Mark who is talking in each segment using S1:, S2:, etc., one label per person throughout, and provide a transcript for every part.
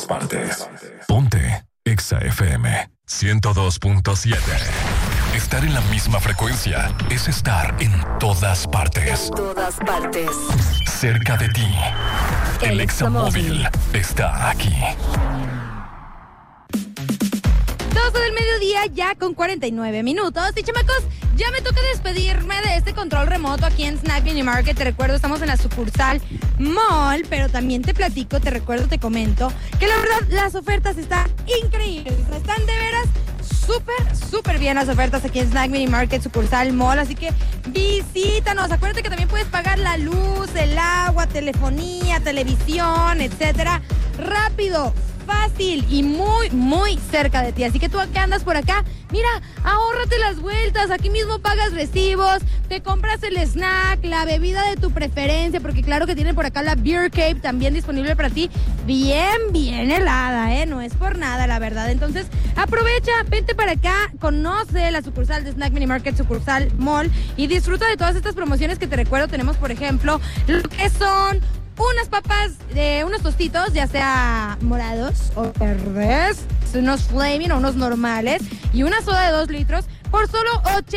S1: partes. Ponte Exa FM 102.7. Estar en la misma frecuencia es estar en todas partes.
S2: En todas partes.
S1: Cerca de ti. El Exa Móvil está aquí.
S3: 12 del mediodía ya con 49 minutos. Y chamacos, ya me toca despedirme de este control remoto aquí en Snack Mini Market. Te recuerdo, estamos en la sucursal Mall, pero también te platico, te recuerdo, te comento que la verdad las ofertas están increíbles. Están de veras súper bien las ofertas aquí en Snack Mini Market, sucursal Mall. Así que visítanos. Acuérdate que también puedes pagar la luz, el agua, telefonía, televisión, etcétera. Rápido, fácil y muy cerca de ti. Así que tú que andas por acá, mira, ahórrate las vueltas. Aquí mismo pagas recibos, te compras el snack, la bebida de tu preferencia, porque claro que tienen por acá la Beer Cave también disponible para ti, bien helada, no es por nada, la verdad. Entonces, aprovecha, vente para acá, conoce la sucursal de Snack Mini Market, sucursal Mall, y disfruta de todas estas promociones que te recuerdo. Tenemos, por ejemplo, lo que son unas papas de unos tostitos, ya sea morados o verdes, unos flaming o unos normales, y una soda de 2 litros por solo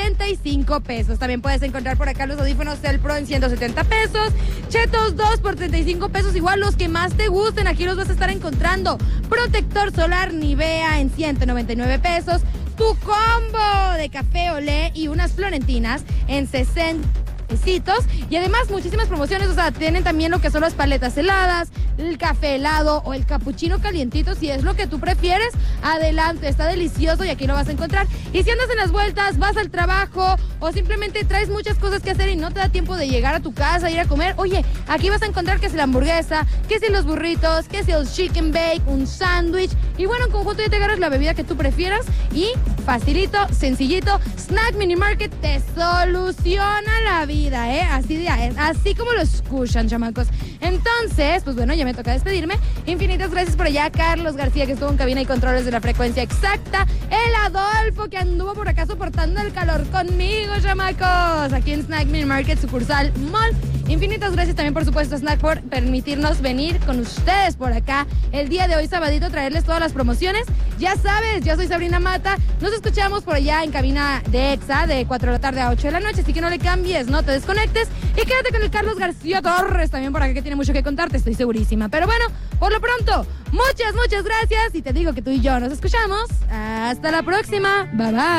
S3: 85 pesos. También puedes encontrar por acá los audífonos del Pro en 170 pesos, Chetos 2 por 35 pesos, igual los que más te gusten, aquí los vas a estar encontrando. Protector solar Nivea en 199 pesos, tu combo de café olé y unas florentinas en 60 pesitos, y además muchísimas promociones. O sea, tienen también lo que son las paletas heladas, el café helado o el capuchino calientito, si es lo que tú prefieres. Adelante, está delicioso y aquí lo vas a encontrar. Y si andas en las vueltas, vas al trabajo o simplemente traes muchas cosas que hacer y no te da tiempo de llegar a tu casa, ir a comer, oye, aquí vas a encontrar que si la hamburguesa, que si los burritos, que si el chicken bake, un sándwich, y bueno, en conjunto ya te agarras la bebida que tú prefieras y facilito, sencillito, Snack Mini Market te soluciona la vida, así como lo escuchan, chamacos. Entonces, pues bueno, ya me toca despedirme. Infinitas gracias por allá, Carlos García, que estuvo en cabina y controles de la frecuencia exacta, el Adolfo, que anduvo por acá soportando el calor conmigo, chamacos, aquí en Snack Mini Market, sucursal Mall. Infinitas gracias también, por supuesto, a Snack, por permitirnos venir con ustedes por acá el día de hoy, sabadito, traerles todas las promociones. Ya sabes, yo soy Sabrina Mata, nos escuchamos por allá en cabina de Exa de 4 de la tarde a 8 de la noche, así que no le cambies, no te desconectes y quédate con el Carlos García Torres también por acá, que tiene mucho que contarte, estoy segurísima. Pero bueno, por lo pronto, muchas gracias, y te digo que tú y yo nos escuchamos. Hasta la próxima, bye bye.